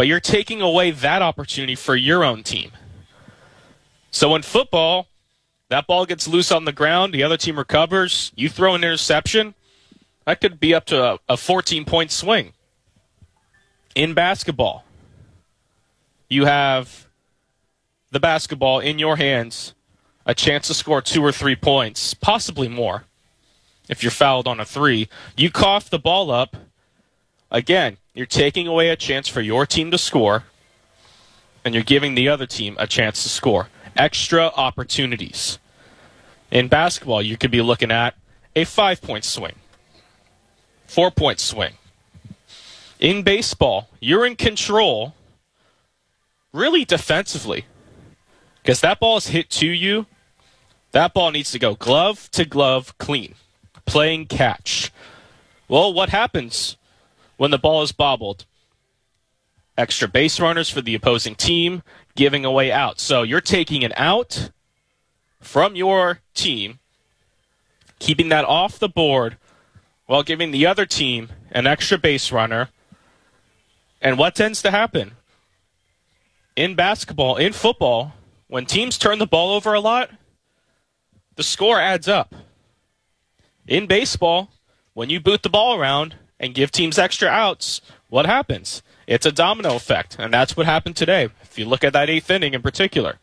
but you're taking away that opportunity for your own team. So in football, that ball gets loose on the ground, the other team recovers, you throw an interception, that could be up to a 14-point swing. In basketball, you have the basketball in your hands, a chance to score 2 or 3 points, possibly more. If you're fouled on a 3, you cough the ball up. Again, you're taking away a chance for your team to score, and you're giving the other team a chance to score. Extra opportunities. In basketball, you could be looking at a 5-point swing, 4-point swing. In baseball, you're in control, really defensively, because that ball is hit to you. That ball needs to go glove to glove clean, playing catch. Well, what happens when the ball is bobbled? Extra base runners for the opposing team, giving away outs. So you're taking an out from your team, keeping that off the board while giving the other team an extra base runner. And what tends to happen? In basketball, in football, when teams turn the ball over a lot, the score adds up. In baseball, when you boot the ball around and give teams extra outs, what happens? It's a domino effect, and that's what happened today, if you look at that 8th inning in particular.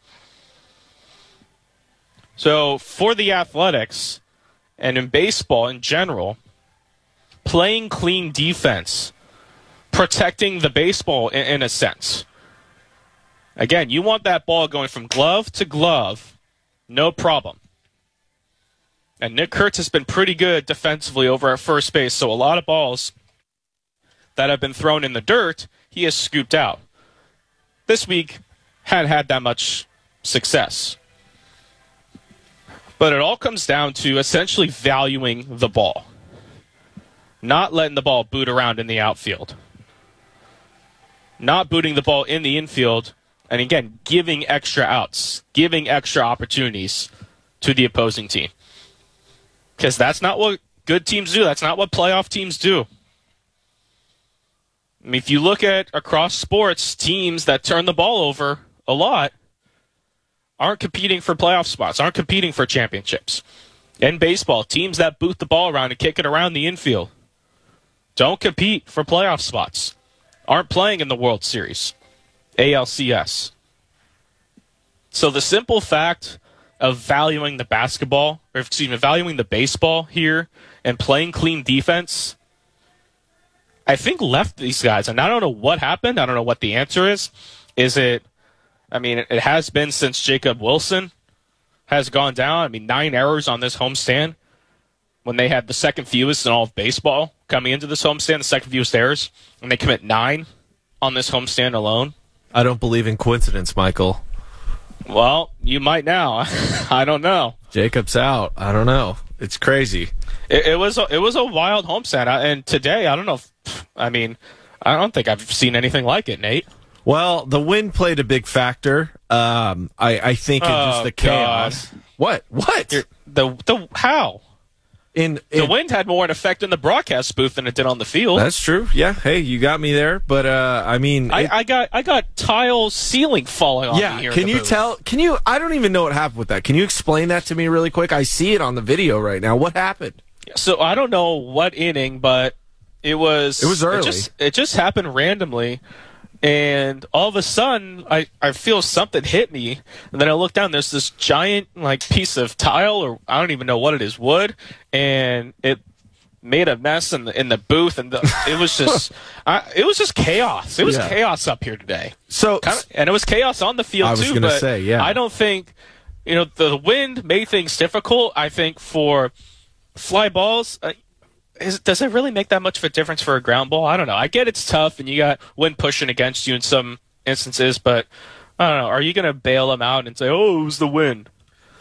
So for the Athletics, and in baseball in general, playing clean defense, protecting the baseball in a sense. Again, you want that ball going from glove to glove, no problem. And Nick Kurtz has been pretty good defensively over at first base, so a lot of balls that have been thrown in the dirt, he has scooped out. This week, hadn't had that much success. But it all comes down to essentially valuing the ball, not letting the ball boot around in the outfield, not booting the ball in the infield, and again, giving extra outs, giving extra opportunities to the opposing team. Because that's not what good teams do. That's not what playoff teams do. I mean, if you look at across sports, teams that turn the ball over a lot aren't competing for playoff spots, aren't competing for championships. In baseball, teams that boot the ball around and kick it around the infield don't compete for playoff spots, aren't playing in the World Series, ALCS. So the simple fact of valuing the valuing the baseball here and playing clean defense, I think left these guys, and I don't know what happened. I don't know what the answer is. It has been since Jacob Wilson has gone down. 9 errors on this homestand when they had the second fewest in all of baseball coming into this homestand, the second fewest errors, and they commit 9 on this homestand alone. I don't believe in coincidence, Michael. Well, you might now. I don't know. Jacob's out. I don't know. It's crazy. It was a wild homestand, and today I don't know. I don't think I've seen anything like it, Nate. Well, the wind played a big factor. I think in just the chaos. God. What? How? The wind had more an effect in the broadcast booth than it did on the field. That's true. Yeah. Hey, you got me there. But I got tile ceiling falling on me here. Can you tell? I don't even know what happened with that. Can you explain that to me really quick? I see it on the video right now. What happened? So I don't know what inning, but it was early. It just happened randomly. And all of a sudden, I feel something hit me, and then I look down. There's this giant piece of tile, or I don't even know what it is, wood, and it made a mess in the booth, and it was just chaos. It was chaos up here today. And it was chaos on the field too. I was going to say, yeah. I don't think the wind made things difficult. I think for fly balls. Does it really make that much of a difference for a ground ball? I don't know. I get it's tough, and you got wind pushing against you in some instances, but I don't know. Are you going to bail them out and say, "Oh, it was the wind"?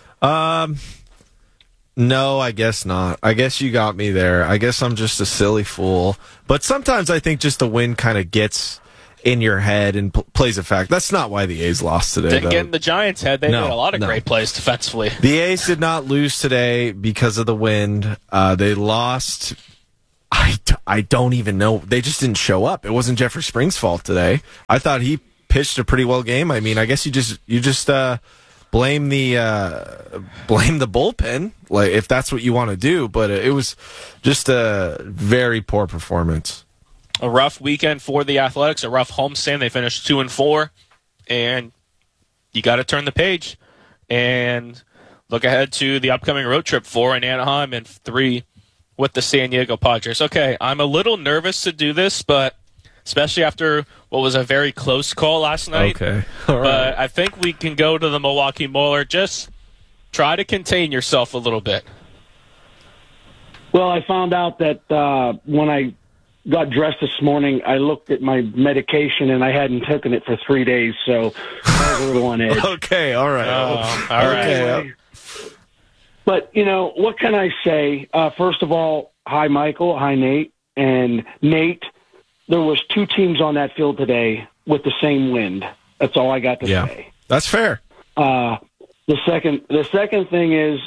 No, I guess not. I guess you got me there. I guess I'm just a silly fool. But sometimes I think just the wind kind of gets in your head and plays a factor. That's not why the A's lost today. Didn't get in the Giants' head. They made a lot of great plays defensively. The A's did not lose today because of the wind. They lost. I don't even know. They just didn't show up. It wasn't Jeffrey Spring's fault today. I thought he pitched a pretty well game. I mean, I guess you just blame the bullpen, like if that's what you want to do. But it was just a very poor performance. A rough weekend for the Athletics, a rough homestand. They finished 2-4, and you got to turn the page and look ahead to the upcoming road trip, 4 in Anaheim and 3 with the San Diego Padres. Okay, I'm a little nervous to do this, but especially after what was a very close call last night. Okay, all right. But I think we can go to the Milwaukee Mauler. Just try to contain yourself a little bit. Well, I found out that when I got dressed this morning, I looked at my medication, and I hadn't taken it for 3 days, so I was a little on edge. Okay, all right. All right. Anyway, but, what can I say? First of all, hi, Michael. Hi, Nate. And Nate, there was 2 teams on that field today with the same wind. That's all I got to say. That's fair. The second thing is,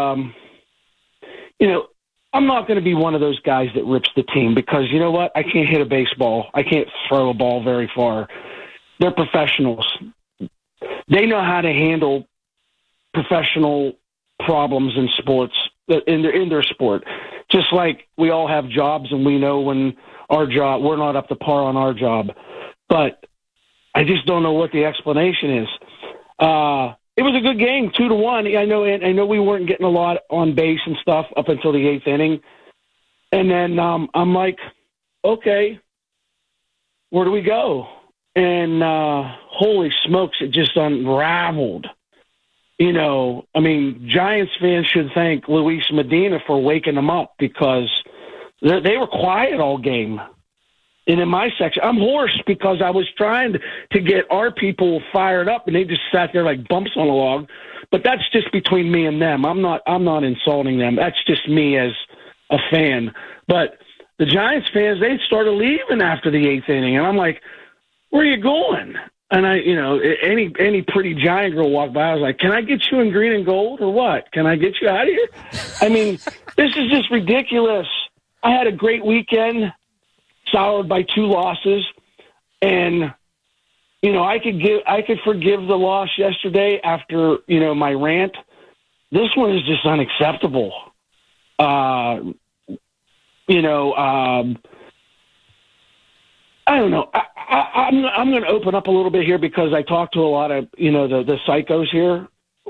I'm not going to be one of those guys that rips the team because you know what? I can't hit a baseball. I can't throw a ball very far. They're professionals. They know how to handle professional problems in sports, in their sport. Just like we all have jobs and we know when we're not up to par on our job. But I just don't know what the explanation is. It was a good game, 2-1. I know we weren't getting a lot on base and stuff up until the 8th inning. And then I'm like, okay, where do we go? And holy smokes, it just unraveled. Giants fans should thank Luis Medina for waking them up because they were quiet all game. And in my section, I'm hoarse because I was trying to get our people fired up, and they just sat there like bumps on a log. But that's just between me and them. I'm not insulting them. That's just me as a fan. But the Giants fans, they started leaving after the 8th inning, and I'm like, "Where are you going?" And any pretty Giant girl walked by, I was like, "Can I get you in green and gold or what? Can I get you out of here?" I mean, this is just ridiculous. I had a great weekend. Solid by 2 losses, and I could forgive the loss yesterday after my rant. This one is just unacceptable. I don't know. I'm going to open up a little bit here because I talk to a lot of the psychos here.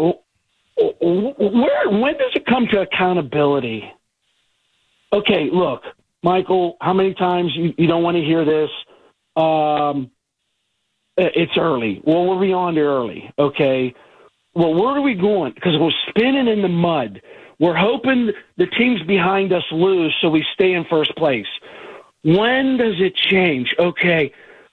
When does it come to accountability? Okay, look. Michael, how many times you don't want to hear this? It's early. Well, we're beyond early, okay? Well, where are we going? Because we're spinning in the mud. We're hoping the teams behind us lose so we stay in first place. When does it change? Okay.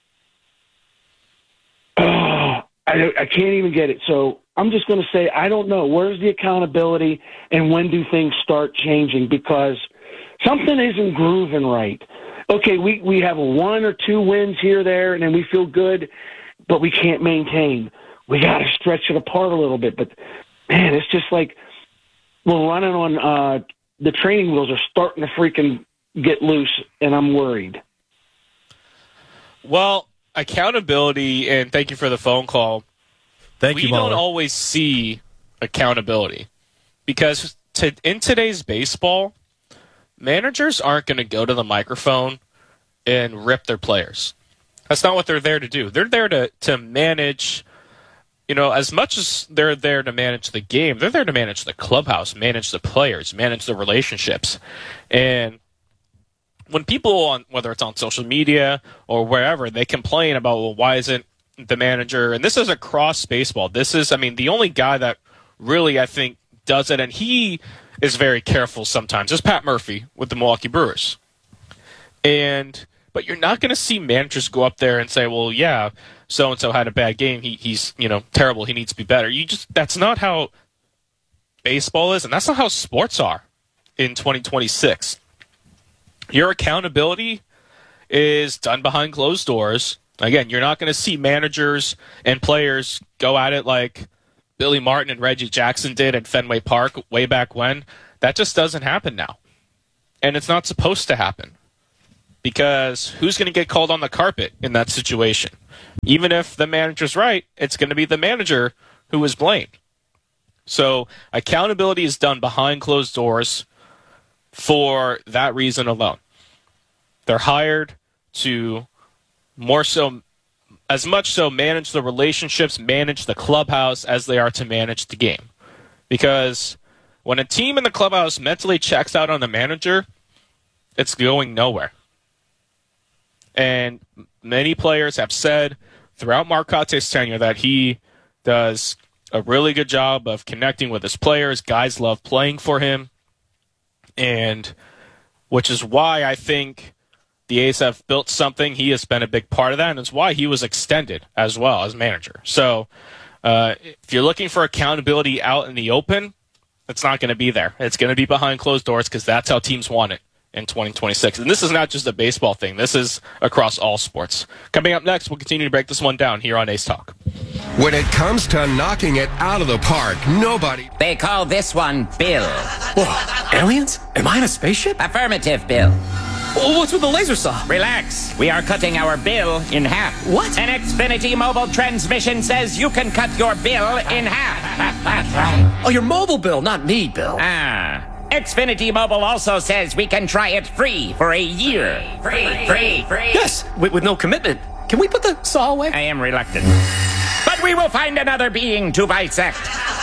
I can't even get it. So I'm just going to say I don't know. Where's the accountability and when do things start changing? Because something isn't grooving right. Okay, we have 1 or 2 wins here, there, and then we feel good, but we can't maintain. We got to stretch it apart a little bit. But, man, it's just like we're running on the training wheels are starting to freaking get loose, and I'm worried. Well, accountability, and thank you for the phone call. Thank you, We don't always see accountability because in today's baseball, managers aren't going to go to the microphone and rip their players. That's not what they're there to do. They're there to manage, as much as they're there to manage the game, they're there to manage the clubhouse, manage the players, manage the relationships. And when people, whether it's on social media or wherever, they complain about, well, why isn't the manager, and this is across baseball, the only guy that really, I think, does it, and he is very careful sometimes, is Pat Murphy with the Milwaukee Brewers. But you're not going to see managers go up there and say, well, yeah, so-and-so had a bad game. He's terrible. He needs to be better. That's not how baseball is, and that's not how sports are in 2026. Your accountability is done behind closed doors. Again, you're not going to see managers and players go at it like Billy Martin and Reggie Jackson did at Fenway Park way back when. That just doesn't happen now. And it's not supposed to happen. because who's going to get called on the carpet in that situation? Even if the manager's right, it's going to be the manager who is blamed. So accountability is done behind closed doors for that reason alone. They're hired to as much so manage the relationships, manage the clubhouse as they are to manage the game. Because when a team in the clubhouse mentally checks out on the manager, it's going nowhere. And many players have said throughout Marcotte's tenure that he does a really good job of connecting with his players. Guys love playing for him. And which is why I think the A's have built something. He has been a big part of that, and it's why he was extended as well as manager. So if you're looking for accountability out in the open, it's not going to be there. It's going to be behind closed doors because that's how teams want it in 2026. And this is not just a baseball thing. This is across all sports. Coming up next, we'll continue to break this one down here on A's Talk. When it comes to knocking it out of the park, nobody... They call this one Bill. Whoa, aliens? Am I in a spaceship? Affirmative, Bill. What's with the laser saw? Relax. We are cutting our bill in half. What? An Xfinity mobile transmission says you can cut your bill in half. Oh, your mobile bill, not me, Bill. Xfinity Mobile also says we can try it free for a year. Free. Yes, with no commitment. Can we put the saw away? I am reluctant. But we will find another being to bisect.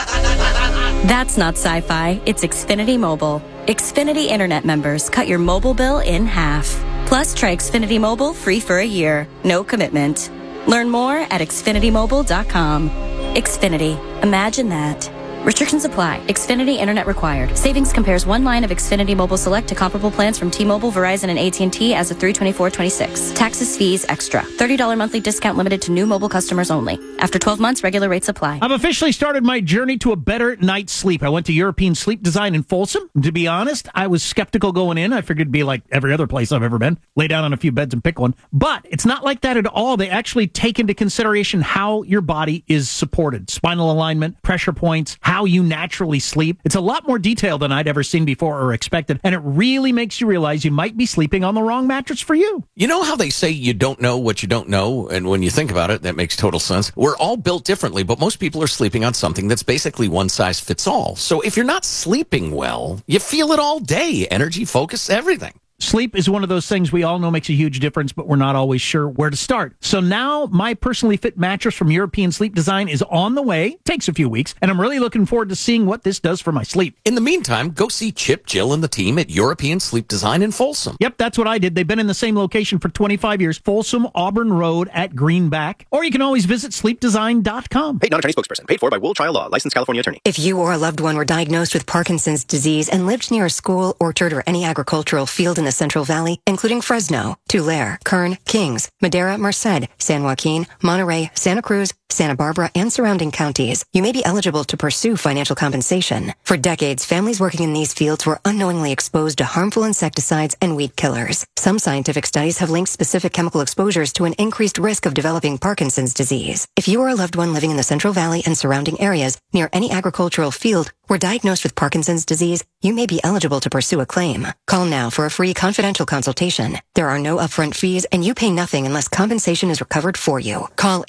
That's not sci-fi. It's Xfinity Mobile. Xfinity Internet members cut your mobile bill in half. Plus, try Xfinity Mobile free for a year. No commitment. Learn more at xfinitymobile.com. Xfinity. Imagine that. Restrictions apply. Xfinity Internet required. Savings compares one line of Xfinity Mobile Select to comparable plans from T-Mobile, Verizon, and AT&T as of 3/24/26. Taxes, fees, extra. $30 monthly discount limited to new mobile customers only. After 12 months, regular rates apply. I've officially started my journey to a better night's sleep. I went to European Sleep Design in Folsom. To be honest, I was skeptical going in. I figured it'd be like every other place I've ever been. Lay down on a few beds and pick one. But it's not like that at all. They actually take into consideration how your body is supported. Spinal alignment, pressure points, how you naturally sleep. It's a lot more detailed than I'd ever seen before or expected, and it really makes you realize you might be sleeping on the wrong mattress for you. You know how they say you don't know what you don't know, and when you think about it, that makes total sense. We're all built differently, but most people are sleeping on something that's basically one size fits all. So if you're not sleeping well, you feel it all day. Energy, focus, everything. Sleep is one of those things we all know makes a huge difference, but we're not always sure where to start. So now my personally fit mattress from European Sleep Design is on the way. Takes a few weeks, and I'm really looking forward to seeing what this does for my sleep. In the meantime, go see Chip, Jill, and the team at European Sleep Design in Folsom. Yep, that's what I did. They've been in the same location for 25 years, Folsom, Auburn Road at Greenback. Or you can always visit sleepdesign.com. Paid non-attorney spokesperson. Paid for by Wool Trial Law. Licensed California attorney. If you or a loved one were diagnosed with Parkinson's disease and lived near a school, orchard, or any agricultural field in the Central Valley, including Fresno, Tulare, Kern, Kings, Madera, Merced, San Joaquin, Monterey, Santa Cruz, Santa Barbara, and surrounding counties, you may be eligible to pursue financial compensation. For decades, families working in these fields were unknowingly exposed to harmful insecticides and weed killers. Some scientific studies have linked specific chemical exposures to an increased risk of developing Parkinson's disease. If you or a loved one living in the Central Valley and surrounding areas near any agricultural field were diagnosed with Parkinson's disease, you may be eligible to pursue a claim. Call now for a free confidential consultation. There are no upfront fees, and you pay nothing unless compensation is recovered for you. Call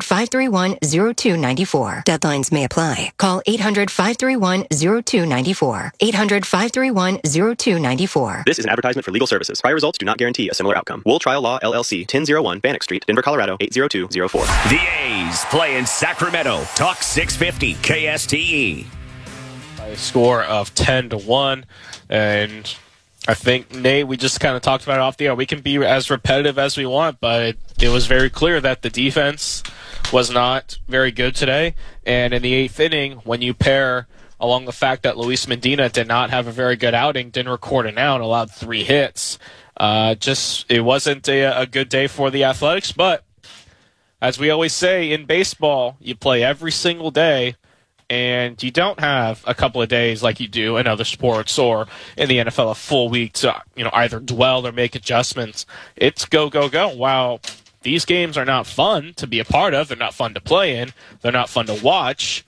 800-531-0294. Deadlines may apply. Call 800-531-0294. 800-531-0294. This is an advertisement for legal services. Prior results do not guarantee a similar outcome. Wool Trial Law, LLC, 1001 Bannock Street, Denver, Colorado, 80204. The A's play in Sacramento. Talk 650 KSTE. A score of 10-1, and I think, Nate, we just kind of talked about it off the air. We can be as repetitive as we want, but it was very clear that the defense was not very good today. And in the eighth inning, when you pair along the fact that Luis Medina did not have a very good outing, didn't record an out, allowed 3 hits, it wasn't a good day for the Athletics. But as we always say in baseball, you play every single day. And you don't have a couple of days like you do in other sports or in the NFL, a full week to either dwell or make adjustments. It's go, go, go. While these games are not fun to be a part of, they're not fun to play in, they're not fun to watch,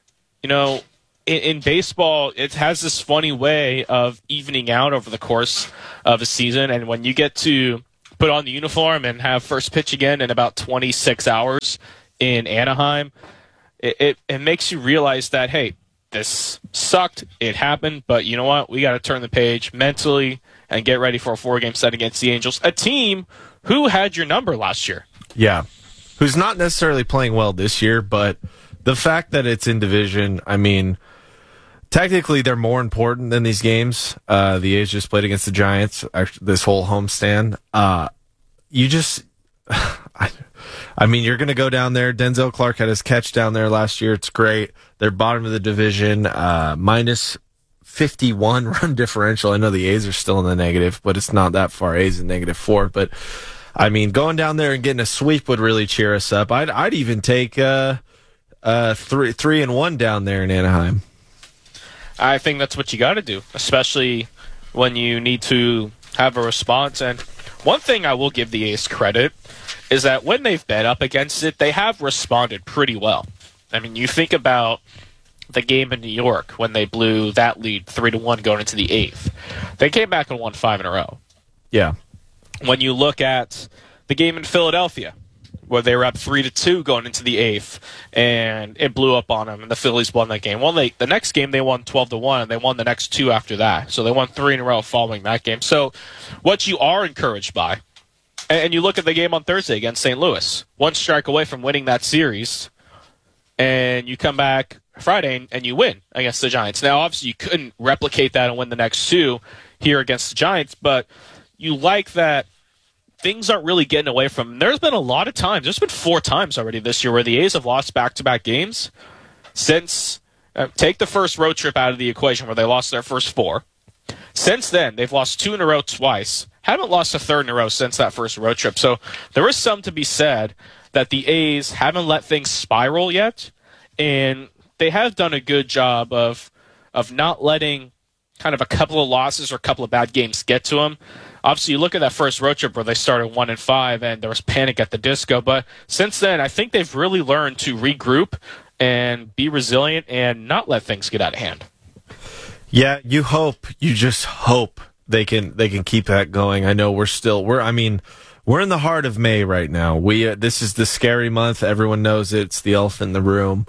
in baseball, it has this funny way of evening out over the course of a season. And when you get to put on the uniform and have first pitch again in about 26 hours in Anaheim, it makes you realize that, hey, this sucked, it happened, but you know what? We got to turn the page mentally and get ready for a 4-game set against the Angels, a team who had your number last year. Yeah, who's not necessarily playing well this year, but the fact that it's in division, I mean, technically they're more important than these games. The A's just played against the Giants, this whole homestand. You just, I mean, you're going to go down there. Denzel Clark had his catch down there last year. It's great. They're bottom of the division, minus 51 run differential. I know the A's are still in the negative, but it's not that far. A's in -4. But, I mean, going down there and getting a sweep would really cheer us up. I'd even take 3-1 down there in Anaheim. I think that's what you got to do, especially when you need to have a response. And one thing I will give the A's credit is that when they've bet up against it, they have responded pretty well. I mean, you think about the game in New York when they blew that lead 3-1 going into the 8th. They came back and won 5 in a row. Yeah. When you look at the game in Philadelphia, where they were up 3-2 going into the 8th, and it blew up on them, and the Phillies won that game. Well, the next game they won 12-1, and they won the next 2 after that. So they won 3 in a row following that game. So what you are encouraged by, and you look at the game on Thursday against St. Louis, 1 strike away from winning that series, and you come back Friday and you win against the Giants. Now, obviously, you couldn't replicate that and win the next 2 here against the Giants, but you like that things aren't really getting away from them. There's been a lot of times. There's been 4 times already this year where the A's have lost back-to-back games since take the first road trip out of the equation where they lost their first 4. Since then, they've lost 2 in a row twice. Haven't lost a third in a row since that first road trip. So there is some to be said that the A's haven't let things spiral yet, and they have done a good job of not letting kind of a couple of losses or a couple of bad games get to them. Obviously, you look at that first road trip where they started 1-5 and there was panic at the disco. But since then, I think they've really learned to regroup and be resilient and not let things get out of hand. Yeah, you just hope they can keep that going. I know we're in the heart of May right now. This is the scary month. Everyone knows it. It's the elephant in the room.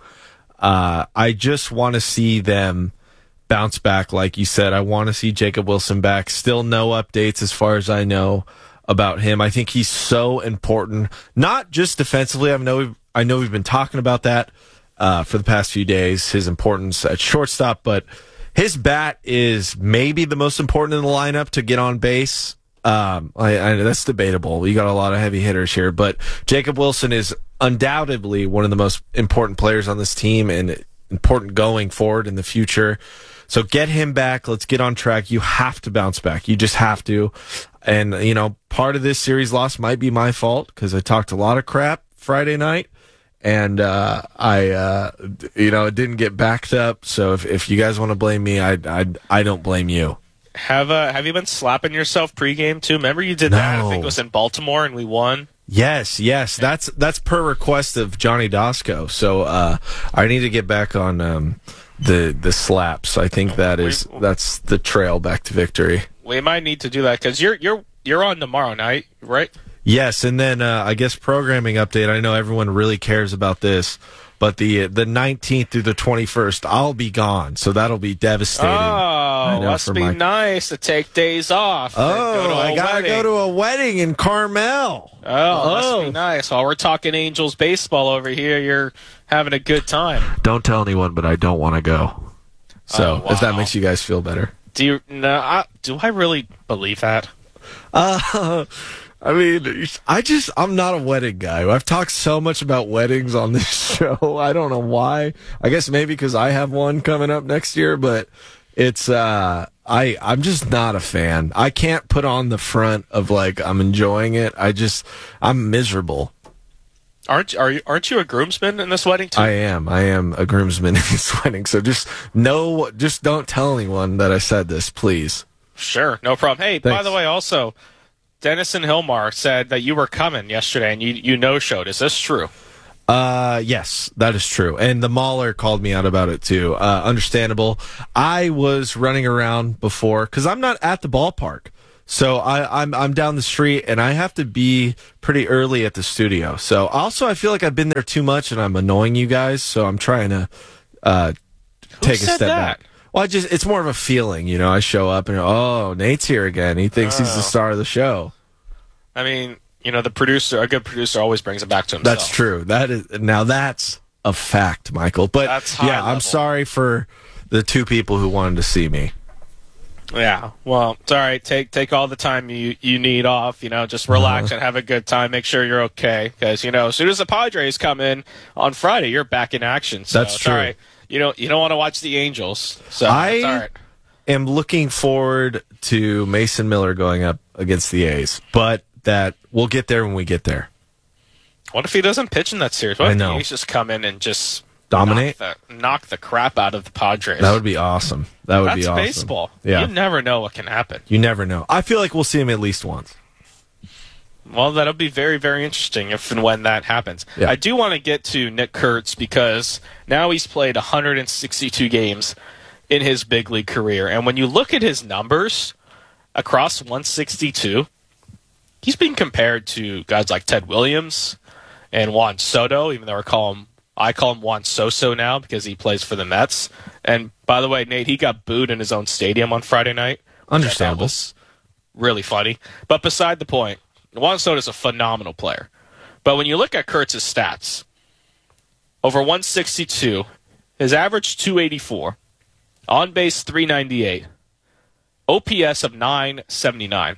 I just want to see them bounce back, like you said. I want to see Jacob Wilson back. Still no updates as far as I know about him. I think he's so important, not just defensively. I know we've been talking about that for the past few days, his importance at shortstop, but his bat is maybe the most important in the lineup to get on base. That's debatable. You got a lot of heavy hitters here, but Jacob Wilson is undoubtedly one of the most important players on this team and important going forward in the future. So get him back. Let's get on track. You have to bounce back. You just have to. And, part of this series loss might be my fault because I talked a lot of crap Friday night. And it didn't get backed up. So if you guys want to blame me, I don't blame you. Have you been slapping yourself pregame too? Remember you did that? I think it was in Baltimore and we won. Yes. That's per request of Johnny Dosco. So I need to get back on the slaps. I think that's the trail back to victory. We might need to do that because you're on tomorrow night, right? Yes, and then I guess programming update. I know everyone really cares about this, but the 19th through the 21st, I'll be gone, so that'll be devastating. Oh, must be nice to take days off. Oh, I gotta go to a wedding in Carmel. Oh, must be nice. While we're talking Angels baseball over here, you're having a good time. Don't tell anyone, but I don't want to go. So if that makes you guys feel better, do I really believe that? I mean, I'm not a wedding guy. I've talked so much about weddings on this show. I don't know why. I guess maybe because I have one coming up next year, but it's, I'm just not a fan. I can't put on the front of I'm enjoying it. I'm miserable. Aren't you a groomsman in this wedding too? I am a groomsman in this wedding. So just don't tell anyone that I said this, please. Sure. No problem. Hey, Thanks. By the way, also, Dennis and Hilmar said that you were coming yesterday and you no-showed. Is this true? Yes, that is true. And the Mauler called me out about it too. Understandable. I was running around before because I'm not at the ballpark. So I'm down the street, and I have to be pretty early at the studio. So also, I feel like I've been there too much, and I'm annoying you guys. So I'm trying to take a step back. Well, it's more of a feeling, you know. I show up and Nate's here again. He thinks he's the star of the show. I mean, you know, a good producer always brings it back to himself. That's true. That's a fact, Michael. But that's high level. I'm sorry for the two people who wanted to see me. Yeah, well, it's all right. Take all the time you need off. You know, just relax and have a good time. Make sure you're okay, because you know, as soon as the Padres come in on Friday, you're back in action. So that's true. All right. You don't want to watch the Angels. So it's all right. Am looking forward to Mason Miller going up against the A's, but that we'll get there when we get there. What if he doesn't pitch in that series? What I if know. the A's just come in and just dominate, knock the crap out of the Padres? That would be awesome. That's be awesome. Baseball. Yeah. You never know what can happen. You never know. I feel like we'll see him at least once. Well, that'll be very, very interesting if and when that happens. Yeah. I do want to get to Nick Kurtz because now he's played 162 games in his big league career. And when you look at his numbers across 162, he's being compared to guys like Ted Williams and Juan Soto, even though I call him Juan Soso now because he plays for the Mets. And by the way, Nate, he got booed in his own stadium on Friday night. Understandable. That was really funny. But beside the point, Juan Soto is a phenomenal player. But when you look at Kurtz's stats, over 162, his average 284, on base 398, OPS of 979,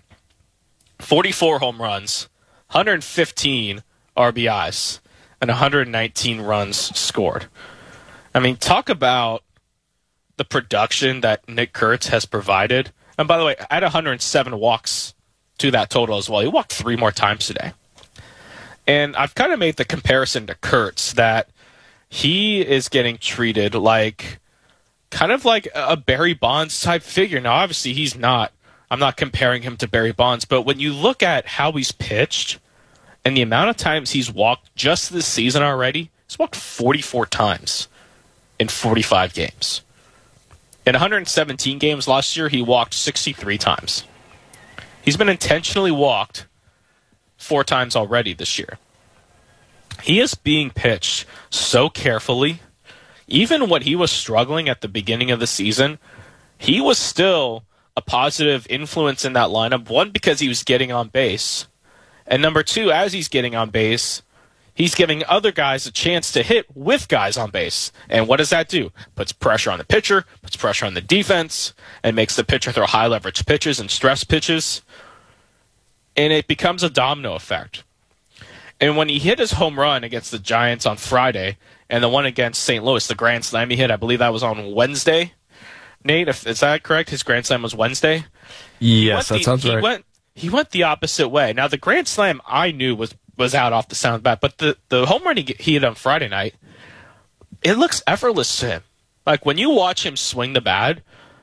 44 home runs, 115 RBIs, and 119 runs scored. I mean, talk about the production that Nick Kurtz has provided. And by the way, I had 107 walks to that total as well. He walked 3 more times today. And I've kind of made the comparison to Kurtz that he is getting treated like kind of like a Barry Bonds type figure. Now, obviously, he's not. I'm not comparing him to Barry Bonds, but when you look at how he's pitched and the amount of times he's walked just this season already, he's walked 44 times in 45 games. In 117 games last year, he walked 63 times. He's been intentionally walked 4 times already this year. He is being pitched so carefully. Even when he was struggling at the beginning of the season, he was still a positive influence in that lineup. 1, because he was getting on base. And number 2, as he's getting on base, he's giving other guys a chance to hit with guys on base. And what does that do? Puts pressure on the pitcher, puts pressure on the defense, and makes the pitcher throw high leverage pitches and stress pitches. And it becomes a domino effect. And when he hit his home run against the Giants on Friday, and the one against St. Louis, the grand slam he hit, I believe that was on Wednesday. Nate, is that correct? His grand slam was Wednesday? Yes, that sounds right. He went the opposite way. Now, the grand slam I knew was out off the sound bat, but the home run he hit on Friday night, it looks effortless to him. Like, when you watch him swing the bat,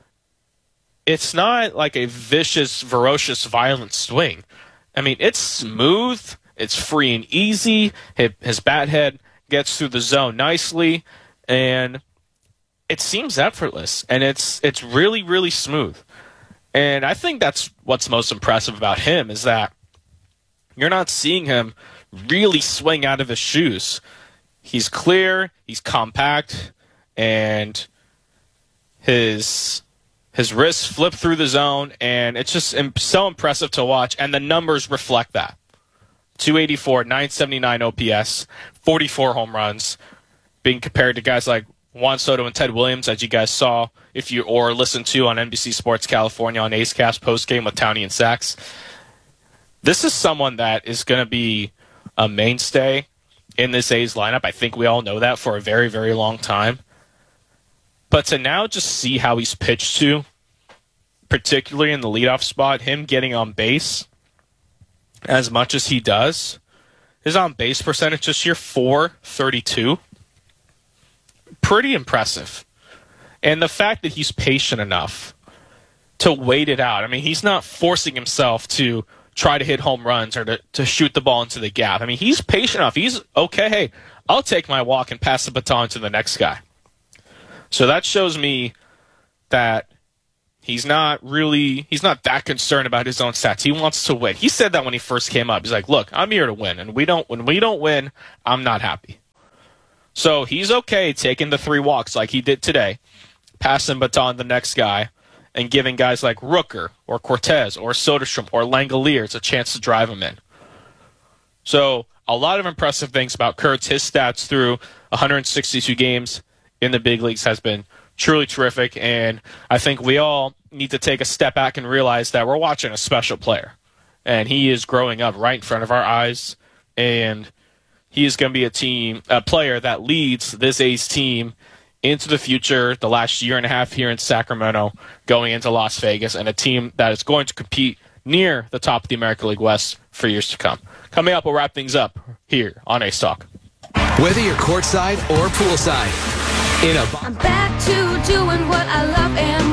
it's not like a vicious, ferocious, violent swing. I mean, it's smooth, it's free and easy, his bat head gets through the zone nicely, and it seems effortless, and it's really, really smooth. And I think that's what's most impressive about him is that you're not seeing him really swing out of his shoes. He's clear, he's compact, and his wrists flip through the zone, and it's just so impressive to watch, and the numbers reflect that. 284, 979 OPS, 44 home runs, being compared to guys like Juan Soto and Ted Williams, as you guys saw or listened to on NBC Sports California on A's Cast postgame with Townie and Sachs. This is someone that is going to be a mainstay in this A's lineup. I think we all know that for a very, very long time. But to now just see how he's pitched to, particularly in the leadoff spot, him getting on base as much as he does, his on-base percentage this year, .432. Pretty impressive. And the fact that he's patient enough to wait it out. I mean, he's not forcing himself to try to hit home runs or to shoot the ball into the gap. I mean, he's patient enough. He's, okay, hey, I'll take my walk and pass the baton to the next guy. So that shows me that He's not that concerned about his own stats. He wants to win. He said that when he first came up. He's like, look, I'm here to win, and when we don't win, I'm not happy. So he's okay taking the 3 walks like he did today, passing baton to the next guy, and giving guys like Rooker or Cortez or Soderstrom or Langoliers a chance to drive him in. So a lot of impressive things about Kurtz. His stats through 162 games in the big leagues has been truly terrific, and I think we all need to take a step back and realize that we're watching a special player, and he is growing up right in front of our eyes, and he is going to be a player that leads this A's team into the future, the last year and a half here in Sacramento, going into Las Vegas, and a team that is going to compete near the top of the American League West for years to come. Coming up, we'll wrap things up here on A's Talk. Whether you're courtside or poolside, I'm back to doing what I love and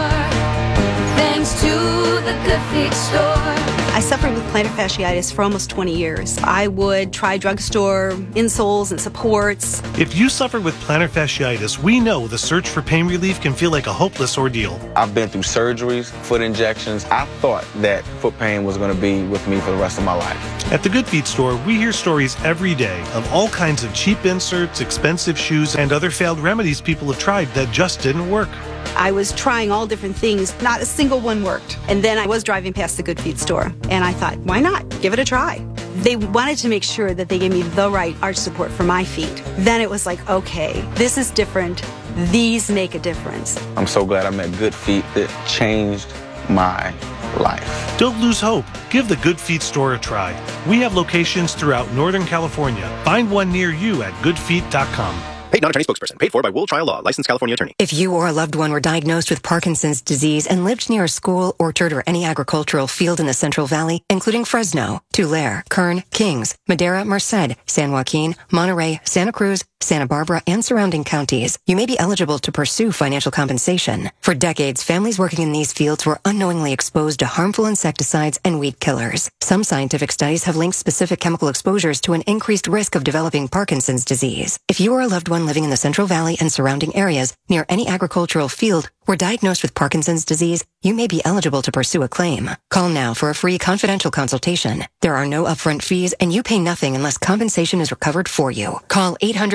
more, thanks to the Good Feet store. I suffered with plantar fasciitis for almost 20 years. I would try drugstore insoles and supports. If you suffer with plantar fasciitis, we know the search for pain relief can feel like a hopeless ordeal. I've been through surgeries, foot injections. I thought that foot pain was going to be with me for the rest of my life. At the Good Feet store, we hear stories every day of all kinds of cheap inserts, expensive shoes, and other failed remedies people have tried that just didn't work. I was trying all different things. Not a single one worked. And then I was driving past the Good Feet store, and I thought, why not? Give it a try. They wanted to make sure that they gave me the right arch support for my feet. Then it was like, okay, this is different. These make a difference. I'm so glad I met Good Feet. That changed my life. Don't lose hope. Give the Good Feet store a try. We have locations throughout Northern California. Find one near you at goodfeet.com. Paid non-attorney spokesperson. Paid for by Wool Trial Law. Licensed California attorney. If you or a loved one were diagnosed with Parkinson's disease and lived near a school, orchard, or any agricultural field in the Central Valley, including Fresno, Tulare, Kern, Kings, Madera, Merced, San Joaquin, Monterey, Santa Cruz, Santa Barbara, and surrounding counties, you may be eligible to pursue financial compensation. For decades, families working in these fields were unknowingly exposed to harmful insecticides and weed killers. Some scientific studies have linked specific chemical exposures to an increased risk of developing Parkinson's disease. If you or a loved one living in the Central Valley and surrounding areas near any agricultural field were diagnosed with Parkinson's disease, you may be eligible to pursue a claim. Call now for a free confidential consultation. There are no upfront fees, and you pay nothing unless compensation is recovered for you. Call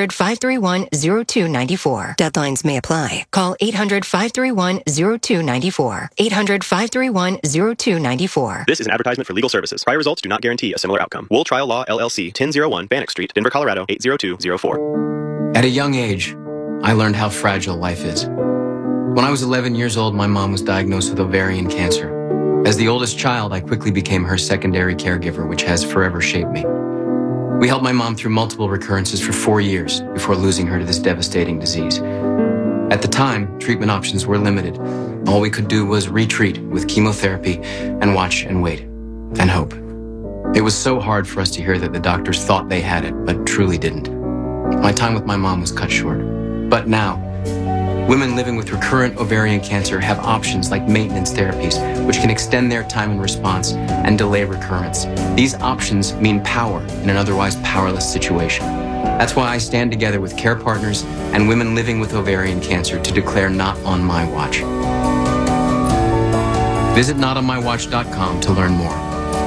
800-531-0294. Deadlines may apply. Call 800-531-0294. 800-531-0294. This is an advertisement for legal services. Prior results do not guarantee a similar outcome. Wool Trial Law, LLC, 1001 Bannock Street, Denver, Colorado, 80204. At a young age, I learned how fragile life is. When I was 11 years old, my mom was diagnosed with ovarian cancer. As the oldest child, I quickly became her secondary caregiver, which has forever shaped me. We helped my mom through multiple recurrences for 4 years before losing her to this devastating disease. At the time, treatment options were limited. All we could do was retreat with chemotherapy and watch and wait and hope. It was so hard for us to hear that the doctors thought they had it, but truly didn't. My time with my mom was cut short. But now, women living with recurrent ovarian cancer have options like maintenance therapies, which can extend their time in response and delay recurrence. These options mean power in an otherwise powerless situation. That's why I stand together with care partners and women living with ovarian cancer to declare Not On My Watch. Visit notonmywatch.com to learn more.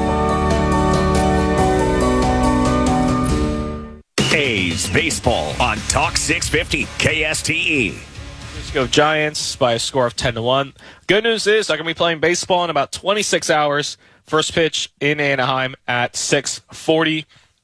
A's baseball on Talk 650 KSTE. Let's go Giants by a score of 10-1. Good news is they're going to be playing baseball in about 26 hours. First pitch in Anaheim at 6:38,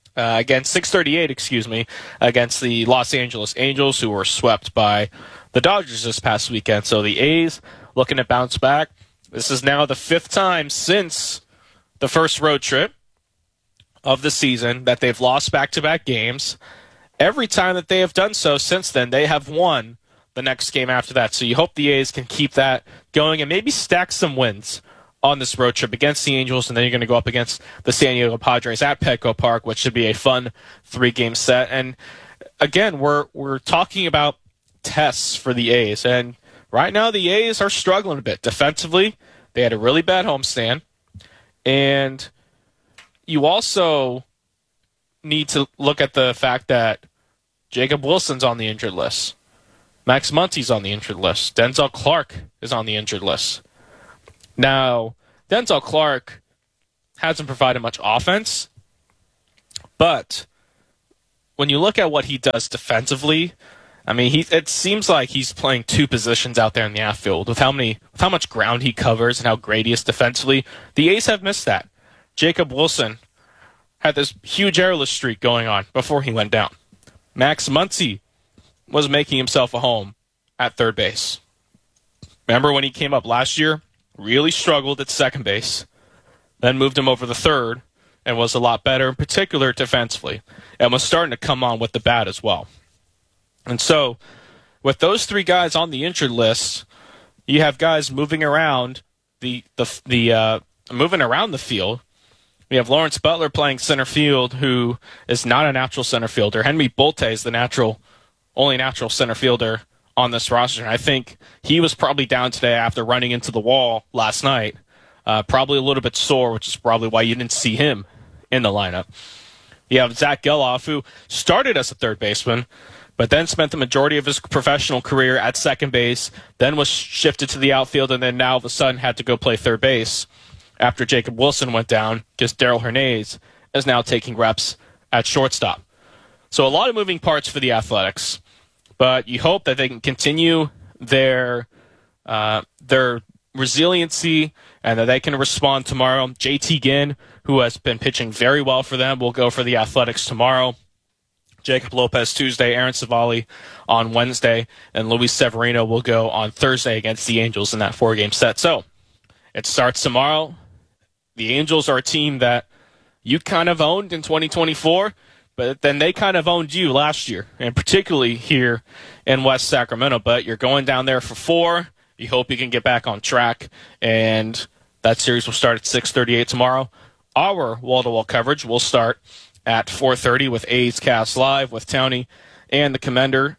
against the Los Angeles Angels, who were swept by the Dodgers this past weekend. So the A's looking to bounce back. This is now the 5th time since the first road trip of the season that they've lost back-to-back games. Every time that they have done so since then, they have won the next game after that. So you hope the A's can keep that going and maybe stack some wins on this road trip against the Angels, and then you're going to go up against the San Diego Padres at Petco Park, which should be a fun 3-game set. And again, we're talking about tests for the A's, and right now the A's are struggling a bit defensively. They had a really bad homestand, and you also need to look at the fact that Jacob Wilson's on the injured list. Max Muncy's on the injured list. Denzel Clark is on the injured list. Now, Denzel Clark hasn't provided much offense, but when you look at what he does defensively, I mean, it seems like he's playing two positions out there in the outfield with how much ground he covers and how great he is defensively. The A's have missed that. Jacob Wilson had this huge errorless streak going on before he went down. Max Muncy was making himself a home at third base. Remember when he came up last year? Really struggled at second base. Then moved him over to third and was a lot better, in particular defensively, and was starting to come on with the bat as well. And so, with those three guys on the injured list, you have guys moving around moving around the field. We have Lawrence Butler playing center field, who is not a natural center fielder. Henry Bolte is the only natural center fielder on this roster. And I think he was probably down today after running into the wall last night. Probably a little bit sore, which is probably why you didn't see him in the lineup. You have Zach Geloff, who started as a third baseman, but then spent the majority of his professional career at second base, then was shifted to the outfield, and then now all of a sudden had to go play third base after Jacob Wilson went down, because Darell Hernandez is now taking reps at shortstop. So a lot of moving parts for the Athletics, but you hope that they can continue their resiliency and that they can respond tomorrow. JT Ginn, who has been pitching very well for them, will go for the Athletics tomorrow. Jacob Lopez Tuesday, Aaron Savali on Wednesday, and Luis Severino will go on Thursday against the Angels in that 4-game set. So it starts tomorrow. The Angels are a team that you kind of owned in 2024, but then they kind of owned you last year, and particularly here in West Sacramento. But you're going down there for 4. You hope you can get back on track, and that series will start at 6:38 tomorrow. Our wall-to-wall coverage will start at 4:30 with A's Cast Live with Townie and the Commander.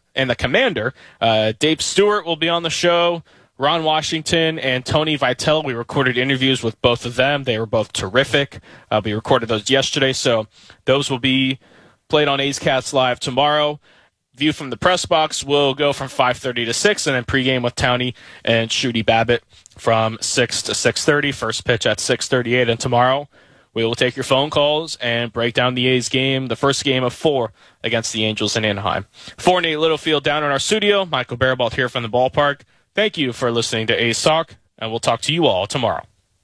Dave Stewart will be on the show. Ron Washington and Tony Vitale. We recorded interviews with both of them. They were both terrific. We recorded those yesterday, so those will be played on A's Cast Live tomorrow. View from the press box will go from 5:30 to 6, and then pregame with Townie and Shooty Babbitt from 6 to 6:30. First pitch at 6:38, and tomorrow we will take your phone calls and break down the A's game, the first game of 4 against the Angels in Anaheim. For Nate Littlefield down in our studio, Michael Barabalt here from the ballpark. Thank you for listening to A's Talk, and we'll talk to you all tomorrow.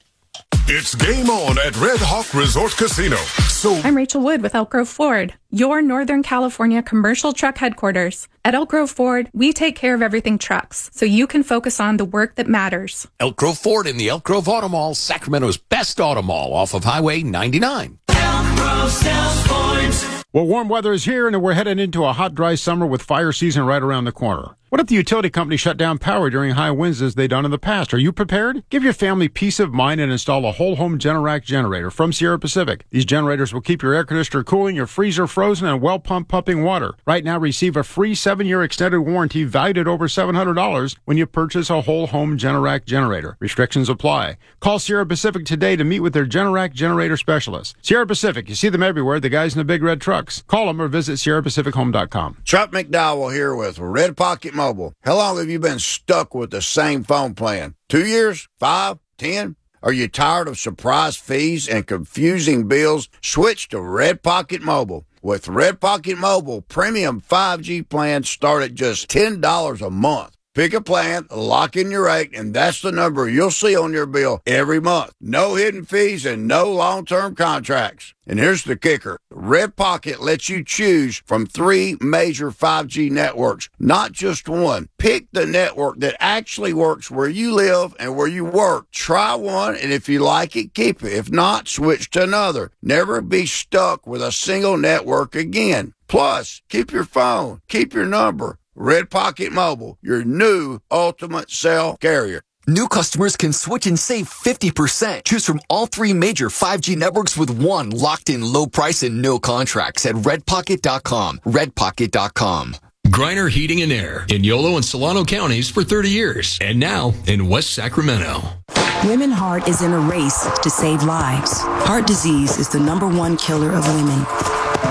It's game on at Red Hawk Resort Casino. I'm Rachel Wood with Elk Grove Ford, your Northern California commercial truck headquarters. At Elk Grove Ford, we take care of everything trucks, so you can focus on the work that matters. Elk Grove Ford in the Elk Grove Auto Mall, Sacramento's best auto mall off of Highway 99. Elk Grove sells Fords. Well, warm weather is here, and we're headed into a hot, dry summer with fire season right around the corner. What if the utility company shut down power during high winds as they've done in the past? Are you prepared? Give your family peace of mind and install a whole home Generac generator from Sierra Pacific. These generators will keep your air conditioner cooling, your freezer frozen, and well pump pumping water. Right now, receive a free 7-year extended warranty valued at over $700 when you purchase a whole home Generac generator. Restrictions apply. Call Sierra Pacific today to meet with their Generac generator specialist. Sierra Pacific, you see them everywhere, the guys in the big red trucks. Call them or visit SierraPacificHome.com. Chuck McDowell here with Red Pocket Mobile. How long have you been stuck with the same phone plan? 2 years? 5? 10? Are you tired of surprise fees and confusing bills? Switch to Red Pocket Mobile. With Red Pocket Mobile, premium 5G plans start at just $10 a month. Pick a plan, lock in your rate, and that's the number you'll see on your bill every month. No hidden fees and no long-term contracts. And here's the kicker. Red Pocket lets you choose from 3 major 5G networks, not just one. Pick the network that actually works where you live and where you work. Try one, and if you like it, keep it. If not, switch to another. Never be stuck with a single network again. Plus, keep your phone, keep your number. Red Pocket Mobile, your new ultimate cell carrier. New customers can switch and save 50%. Choose from all 3 major 5G networks with one locked-in low price and no contracts at redpocket.com. Redpocket.com. Griner Heating and Air in Yolo and Solano counties for 30 years. And now in West Sacramento. Women Heart is in a race to save lives. Heart disease is the #1 killer of women.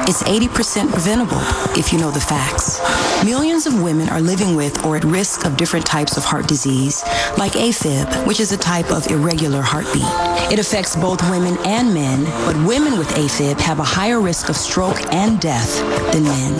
It's 80% preventable if you know the facts. Millions of women are living with or at risk of different types of heart disease, like AFib, which is a type of irregular heartbeat. It affects both women and men, but women with AFib have a higher risk of stroke and death than men.